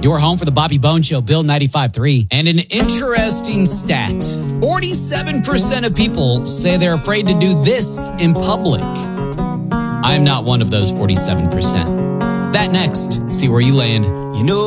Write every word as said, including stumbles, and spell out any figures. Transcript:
Your home for the Bobby Bone Show, Bill ninety-five point three. And an interesting stat. forty-seven percent of people say they're afraid to do this in public. I'm not one of those forty-seven percent. That next. See where you land. You know